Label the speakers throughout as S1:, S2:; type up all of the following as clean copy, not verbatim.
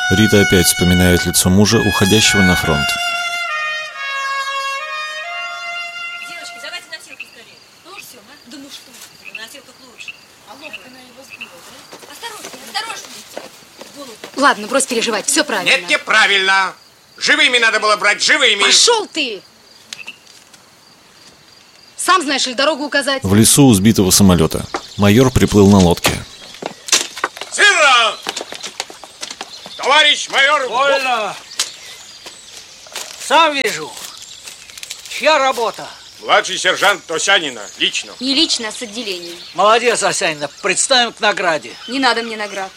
S1: Рита опять вспоминает лицо мужа, уходящего на фронт.
S2: Девочки, давайте носилку скорее. Ну все, а? Да ну что, на носилках лучше. А ловко она его сбила, да? Осторожнее, осторожнее.
S3: Ладно, брось переживать, все правильно.
S4: Нет, неправильно. Живыми надо было брать, живыми.
S3: Пошел ты! Сам знаешь ли дорогу указать?
S1: В лесу у сбитого самолета. Майор приплыл на лодке.
S4: Сыра! Товарищ майор!
S5: Вольно! Сам вижу. Чья работа?
S4: Младший сержант Осянина, лично.
S6: Не лично, а с отделением.
S5: Молодец, Осянина. Представим к награде.
S6: Не надо мне наград.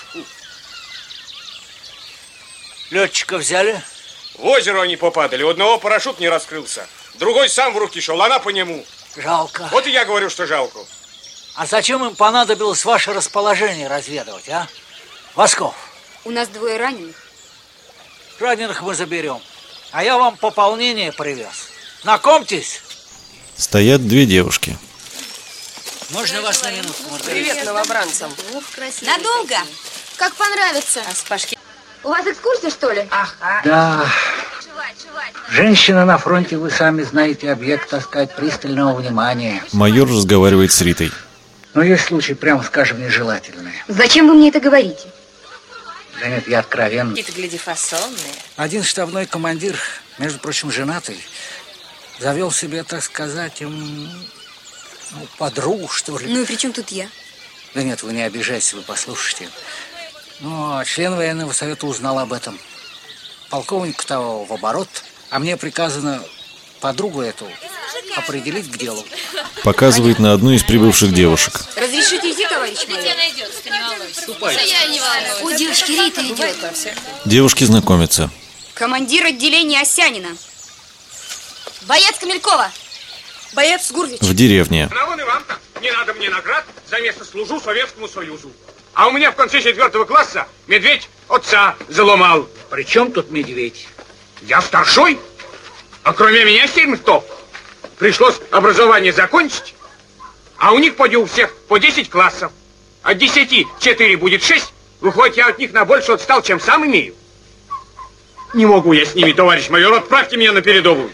S5: Летчика взяли?
S4: В озеро они попадали, у одного парашют не раскрылся. Другой сам в руки шел, она по нему.
S5: Жалко.
S4: Вот и я говорю, что жалко.
S5: А зачем им понадобилось ваше расположение разведывать, а? Восков,
S6: У нас 2 раненых.
S5: раненых мы заберем. А я вам пополнение привез. Знакомьтесь.
S1: Стоят две девушки.
S5: Можно вас на минутку, Маргарита?
S7: Привет новобранцам.
S6: Надолго?
S3: Как понравится.
S7: А с Пашки?
S6: У вас экскурсия, что ли?
S8: Да. Женщина на фронте, вы сами знаете, объект, так сказать, пристального внимания.
S1: Майор разговаривает с Ритой.
S8: Но есть случаи, прямо скажем, нежелательные.
S6: Зачем вы мне это говорите?
S8: Да нет, я откровенно.
S7: Какие-то, гляди, фасонные.
S8: Один штабной командир, между прочим, женатый, завел себе, так сказать, подругу, что ли.
S6: Ну и при чем тут я?
S8: Да нет, вы не обижайтесь, вы послушайте. Но член военного совета узнал об этом. Полковник того в оборот, а мне приказано подругу эту определить к делу.
S1: Показывает на одну из прибывших девушек.
S6: Разрешите идти, товарищ майор?
S2: Тебя найдется, ты не волнуйся.
S5: Ступайте.
S2: Я не волнуюсь.
S6: О, девушки, Рита идет.
S1: Девушки знакомятся.
S6: Командир отделения Осянина. Боец Камелькова. Боец Гурвич.
S1: В деревне.
S4: А вон и вам-то. Не надо мне наград, за место служу Советскому Союзу. А у меня в конце 4 класса медведь отца заломал.
S8: При чем тут медведь?
S4: Я старшой, а кроме меня 7 кто? Пришлось образование закончить, а у них поди у всех по 10 классов. От 10 4 будет 6, выходит, я от них на больше отстал, чем сам имею. Не могу я с ними, товарищ майор, отправьте меня на передовую.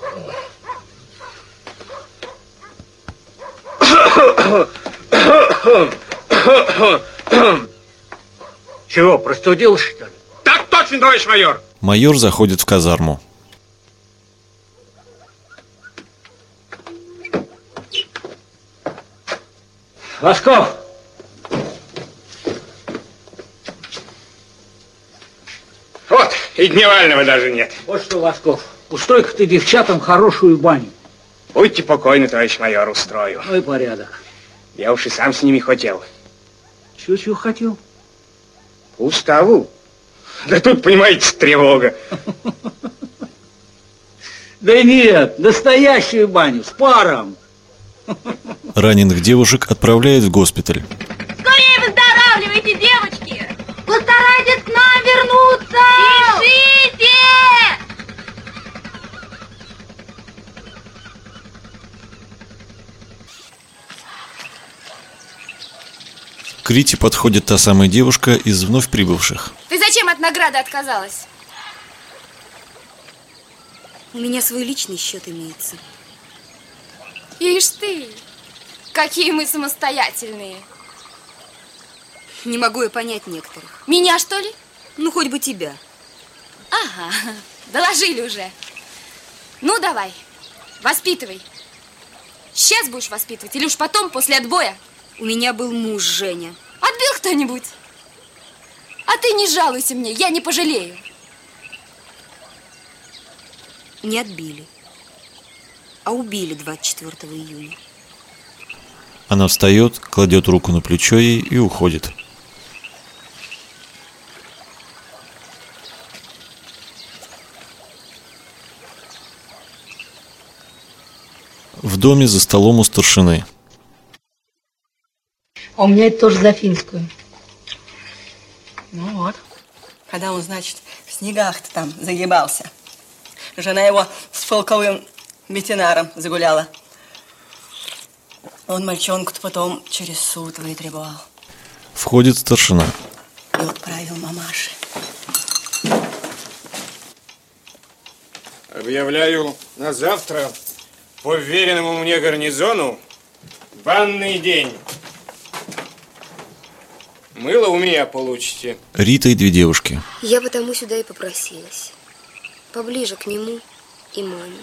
S8: Чего, простудился, что ли?
S4: Так точно, товарищ майор.
S1: Майор заходит в казарму.
S8: Восков!
S4: Вот, и дневального даже нет.
S8: Вот что, Восков, устрой-ка ты девчатам хорошую баню.
S4: Будьте покойны, товарищ майор, устрою.
S8: Ну и порядок.
S4: Я уж и сам с ними хотел.
S8: Чего хотел?
S4: По уставу. Да тут, понимаете, тревога.
S8: Да нет, настоящую баню, с паром.
S1: Раненых девушек отправляют в госпиталь.
S2: Скорее выздоравливайте, девочки!
S6: Постарайтесь к нам вернуться!
S2: Пишите!
S1: К Рите подходит та самая девушка из вновь прибывших.
S6: Ты зачем от награды отказалась? У меня свой личный счет имеется.
S3: Ишь ты, какие мы самостоятельные.
S6: Не могу я понять некоторых.
S3: Меня, что ли?
S6: Ну, хоть бы тебя.
S3: Ага, доложили уже. Ну, давай, воспитывай. Сейчас будешь воспитывать или уж потом, после отбоя?
S6: У меня был муж, Женя.
S3: Отбил кто-нибудь? А ты не жалуйся мне, я не пожалею.
S6: Не отбили, а убили 24 июня.
S1: Она встает, кладет руку на плечо ей и уходит. В доме за столом у старшины.
S9: А у меня это тоже за финскую. Ну вот.
S7: Когда он, значит, в снегах-то там загибался. Жена его с полковым ветеринаром загуляла. Он мальчонку-то потом через суд вытребовал.
S1: Входит старшина.
S7: И отправил мамаше.
S4: Объявляю на завтра по вверенному мне гарнизону банный день. Мыло у меня получите.
S1: Рита и две девушки.
S6: Я потому сюда и попросилась. Поближе к нему и маме.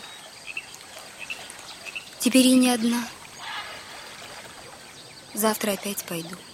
S6: Теперь я не одна. Завтра опять пойду.